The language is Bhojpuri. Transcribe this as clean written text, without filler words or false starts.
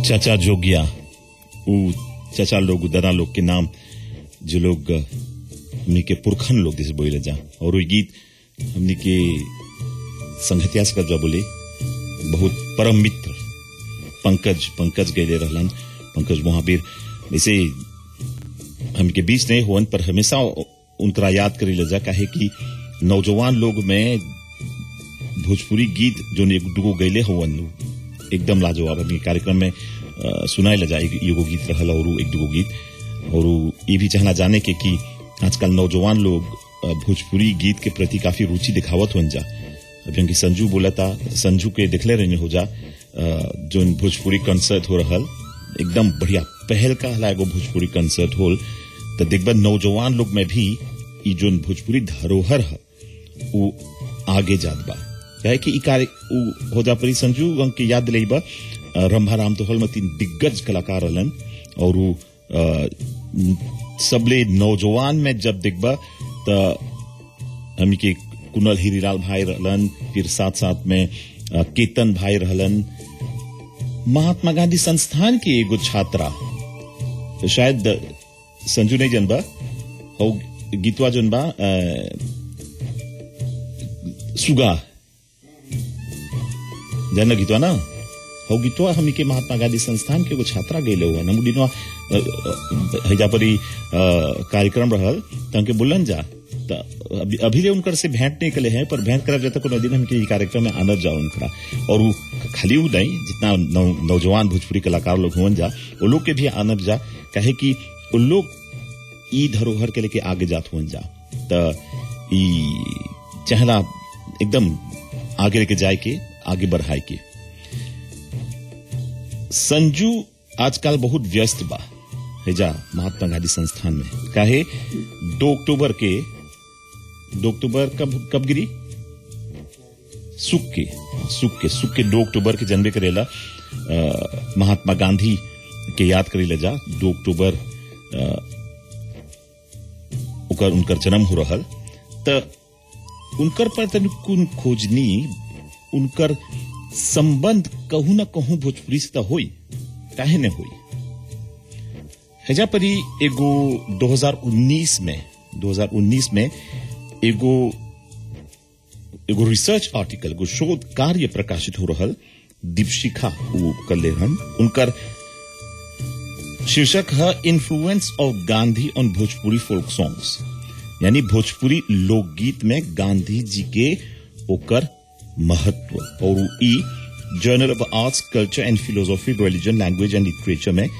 चाचा जोगिया वो चाचा लोग दरा लोग के नाम जो लोग हमने के पुरखन लोग जैसे बोले जा और वो गीत हमने के संगतियास का जो बोले बहुत परम मित्र पंकज गए रहलन पंकज महावीर वैसे हमके बीच नहीं हुआ पर हमेशा उनका याद करी ले जा काहे कि नौजवान लोग में भोजपुरी गीत जो एक दुगो गैले हुआ एकदम लाजवाब अपने कार्यक्रम में सुनाए ले जाए एगो गीत रहल और एक दुगो गीत और ये भी चाहना जाने के कि आजकल नौजवान लोग भोजपुरी गीत के प्रति काफी रुचि दिखावत हो जा अभी कि संजू बोला था संजू के देखले रहने हो जा जो भोजपुरी कंसर्ट हो रहल एकदम बढ़िया पहल का एगो भोजपुरी कंसर्ट होल तो देखबा नौजवान लोग में भी ई जो भोजपुरी धरोहर है वो आगे जात बा क्या कि कार्य हो जा परी संजू अंक की याद दिलाई बा रंभा राम तो हल में 3 दिग्गज कलाकार रहलन और सबले नौजवान में जब देखबा तो हम के कुनल हीरीलाल भाई रहलन फिर साथ में केतन भाई रहलन महात्मा गांधी संस्थान की एगो छात्रा तो शायद संजू नहीं जनबा हो गीतवा जनबा सुगा जानना गीतवा ना हो गीतवा हम के महात्मा गांधी संस्थान के एगो छात्रा गए हुआ नमू दिनवा हैजा परी कार्यक्रम रहल तंके बोलन जा अभी उनकर से भेंट नहीं कले हैं पर भेंट करब जाता कोनो दिन हमके कार्यक्रम में आनब जाओ उनका और वो खाली वो नहीं जितना नौजवान भोजपुरी कलाकार लोग हुन जा वो लोग के भी आनब जा कहे कि वो लोग ई धरोहर के लेके आगे जात हुन जा तो ई चहला एकदम आगे लेके जाए के आगे बढ़ाए के संजू आजकल बहुत व्यस्त बा हैजा महात्मा गांधी संस्थान में काहे 2 अक्टूबर कब गिरी सुख के 2 अक्टूबर के जन्मे करेला महात्मा गांधी के याद करी ले जा 2 अक्टूबर उनकर जन्म हो रहल त उनकर पर तनिकुन खोजनी उनकर संबंध कहूं न कहूं भोजपुरी से होई काहे न होई हैजा परी एगो 2019 में एगो रिसर्च आर्टिकल एगो शोध कार्य प्रकाशित हो रहल दीपशिखा वो कर ले रहन उनकर शीर्षक है influence of Gandhi on Bhojpuri folk songs यानी भोजपुरी लोकगीत में गांधी जी के ओकर महत्व और ई journal of arts culture and philosophy religion language and literature में